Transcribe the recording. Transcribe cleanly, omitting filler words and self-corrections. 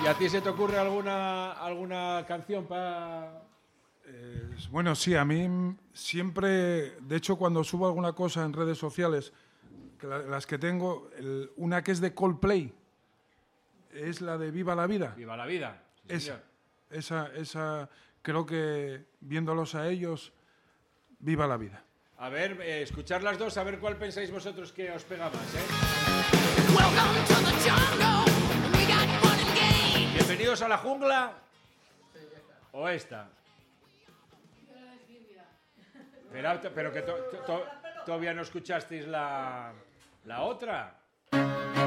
¿Y a ti se te ocurre alguna canción para...? Bueno, sí, a mí siempre, de hecho, cuando subo alguna cosa en redes sociales, las que tengo, una que es de Coldplay, es la de Viva la Vida. Viva la vida. Sí, Esa, creo que viéndolos a ellos, viva la vida. A ver, escuchar las dos, a ver cuál pensáis vosotros que os pega más, ¿eh? Bienvenidos a la jungla. ¿O esta? Pero que todavía no escuchasteis la otra.